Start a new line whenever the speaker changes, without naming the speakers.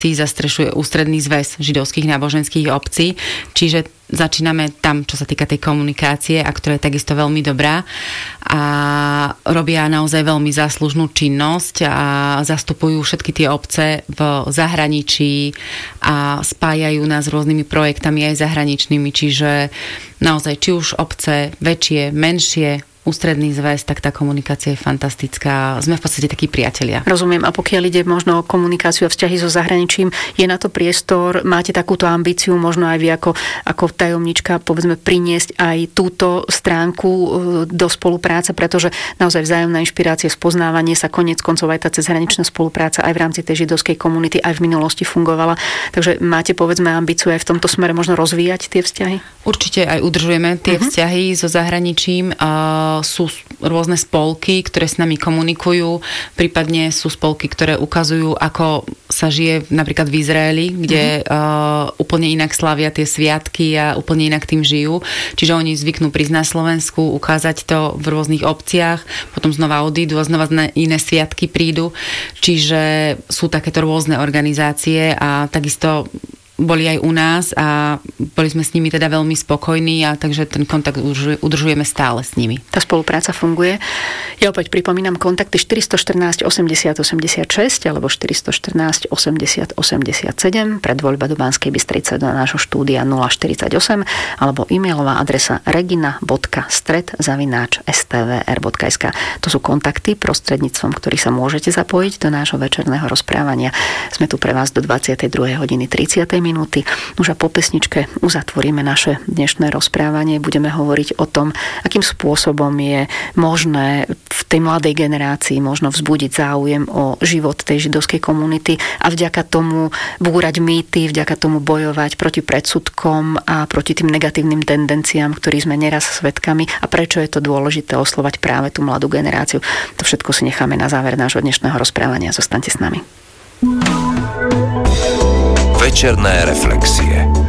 zastrešuje ústredný zväz židovských náboženských obcí, čiže začíname tam, čo sa týka tej komunikácie, a ktorá je takisto veľmi dobrá a robia naozaj veľmi záslužnú činnosť a zastupujú všetky tie obce v zahraničí a spájajú nás s rôznymi projektami aj zahraničnými, čiže naozaj či už obce väčšie, menšie, ústredný zväz, tak tá komunikácia je fantastická. Sme v podstate takí priatelia.
Rozumiem. A pokiaľ ide možno o komunikáciu a vzťahy so zahraničím, je na to priestor, máte takúto ambíciu, možno aj vy ako tajomnička, povedzme, priniesť aj túto stránku do spolupráce, pretože naozaj vzájomná inšpirácia, spoznávanie sa, koniec koncov aj tá cezhraničná spolupráca aj v rámci tej židovskej komunity aj v minulosti fungovala. Takže máte, povedzme, ambíciu aj v tomto smere možno rozvíjať tie vzťahy?
Určite aj udržujeme tie vzťahy so zahraničím. Sú rôzne spolky, ktoré s nami komunikujú, prípadne sú spolky, ktoré ukazujú, ako sa žije napríklad v Izraeli, kde úplne inak slavia tie sviatky a úplne inak tým žijú. Čiže oni zvyknú prísť na Slovensku, ukázať to v rôznych obciach, potom znova odídu a znova na iné sviatky prídu. Čiže sú takéto rôzne organizácie a takisto boli aj u nás a boli sme s nimi teda veľmi spokojní, a takže ten kontakt udržujeme stále s nimi.
Tá spolupráca funguje. Ja opäť pripomínam kontakty 414 80 86 alebo 414 80 87, predvoľba do Banskej Bystrice do nášho štúdia 048 alebo e-mailová adresa regina.stred@stvr.sk. To sú kontakty, prostredníctvom ktorých sa môžete zapojiť do nášho večerného rozprávania. Sme tu pre vás do 22:30 minúty. Už a po pesničke uzatvoríme naše dnešné rozprávanie. Budeme hovoriť o tom, akým spôsobom je možné v tej mladej generácii možno vzbudiť záujem o život tej židovskej komunity a vďaka tomu búrať mýty, vďaka tomu bojovať proti predsudkom a proti tým negatívnym tendenciám, ktorých sme neraz svedkami, a prečo je to dôležité oslovať práve tú mladú generáciu. To všetko si necháme na záver nášho dnešného rozprávania. Zostaňte s nami.
Večerné reflexie.